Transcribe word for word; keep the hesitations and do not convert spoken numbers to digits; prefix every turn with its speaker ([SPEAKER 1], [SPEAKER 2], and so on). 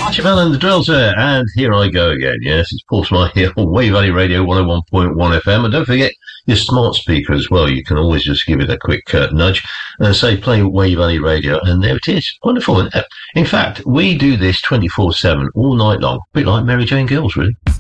[SPEAKER 1] Chevelle and the Drills there, and here I go again. Yes, it's Paul Smart here on Wave Valley Radio one oh one point one F M. And don't forget your smart speaker as well. You can always just give it a quick uh, nudge and say play Wave Valley Radio, and there it is. Wonderful. In fact, we do this twenty-four seven all night long, a bit like Mary Jane Girls, really.